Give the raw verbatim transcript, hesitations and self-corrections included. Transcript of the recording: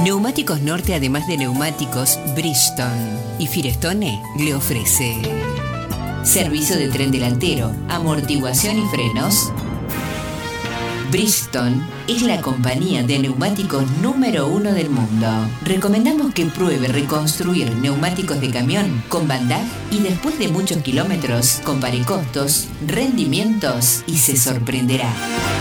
Neumáticos Norte, además de neumáticos, Bridgestone y Firestone le ofrece servicio de tren delantero, amortiguación y frenos. Bridgestone es la compañía de neumáticos número uno del mundo. Recomendamos que pruebe reconstruir neumáticos de camión con Van Dijk y después de muchos kilómetros compare costos, rendimientos y se sorprenderá.